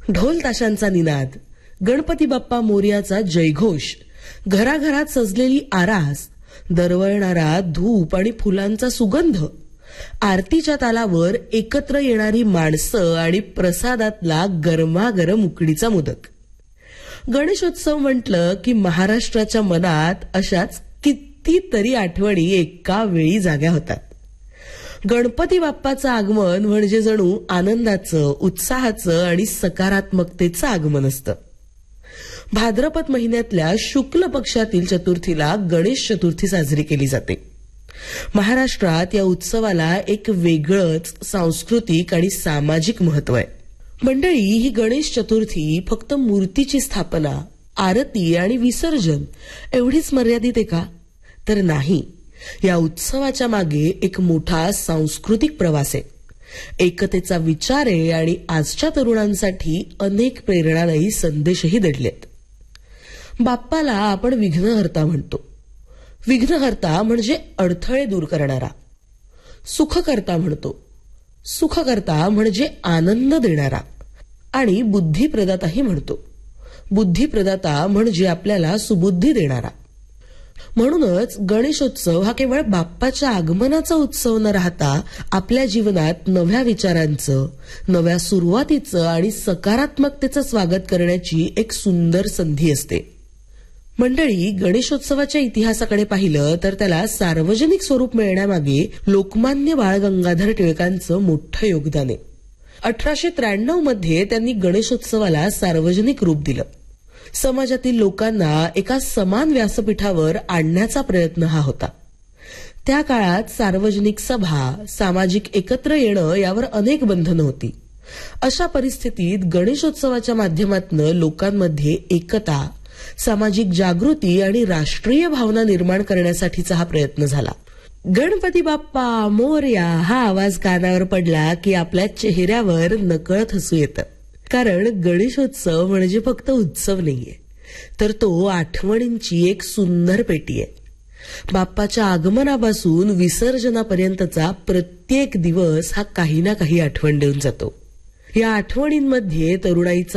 ढोल ताशांचा निनाद, गणपती बाप्पा मोरयाचा जयघोष, घराघरात सजलेली आरास, दरवळणारा धूप आणि फुलांचा सुगंध, आरतीच्या तालावर एकत्र येणारी माणसं आणि प्रसादातला गरमागरम उकडीचा मोदक. गणेशोत्सव म्हटलं की महाराष्ट्राच्या मनात अशाच कितीतरी आठवणी एका वेळी जाग्या होतात. गणपती बाप्पाचं आगमन म्हणजे जणू आनंदाचं, उत्साहाचं आणि सकारात्मकतेचं आगमन असतं. भाद्रपद महिन्यातल्या शुक्ल पक्षातील चतुर्थीला गणेश चतुर्थी साजरी केली जाते. महाराष्ट्रात या उत्सवाला एक वेगळंच सांस्कृतिक आणि सामाजिक महत्व आहे. मंडळी, ही गणेश चतुर्थी फक्त मूर्तीची स्थापना, आरती आणि विसर्जन एवढीच मर्यादित आहे का? तर नाही. या उत्सवाच्या मागे एक मोठा सांस्कृतिक प्रवास आहे, एकतेचा विचार आहे आणि आजच्या तरुणांसाठी अनेक प्रेरणादायी संदेशही दडलेत. बाप्पाला आपण विघ्नहर्ता म्हणतो. विघ्नहर्ता म्हणजे अडथळे दूर करणारा. सुखकर्ता म्हणतो. सुखकर्ता म्हणजे आनंद देणारा. आणि बुद्धिप्रदाताही म्हणतो. बुद्धिप्रदाता म्हणजे आपल्याला सुबुद्धी देणारा. म्हणूनच गणेशोत्सव हा केवळ बाप्पाच्या आगमनाचा उत्सव न राहता आपल्या जीवनात नव्या विचारांचं, नव्या सुरुवातीचं आणि सकारात्मकतेचं स्वागत करण्याची एक सुंदर संधी असते. मंडळी, गणेशोत्सवाच्या इतिहासाकडे पाहिलं तर त्याला सार्वजनिक स्वरूप मिळण्यामागे लोकमान्य बाळ गंगाधर टिळकांचं मोठं योगदान आहे. 1893 मध्ये त्यांनी गणेशोत्सवाला सार्वजनिक रूप दिलं. समाजातील लोकांना एका समान व्यासपीठावर आणण्याचा प्रयत्न हा होता. त्या काळात सार्वजनिक सभा, सामाजिक एकत्र येणं यावर अनेक बंधनं होती. अशा परिस्थितीत गणेशोत्सवाच्या माध्यमातून लोकांमध्ये एकता, सामाजिक जागृती आणि राष्ट्रीय भावना निर्माण करण्यासाठीचा हा प्रयत्न झाला. गणपती बाप्पा मोरया हा आवाज कानावर पडला की आपल्या चेहऱ्यावर नकळत हसू येतं. कारण गणेशोत्सव म्हणजे फक्त उत्सव नाहीये, तर तो आठवणींची एक सुंदर पेटी आहे. बाप्पाच्या आगमनापासून विसर्जनापर्यंतचा प्रत्येक दिवस हा काही ना काही आठवण देऊन जातो. या आठवणींमध्ये तरुणाईचा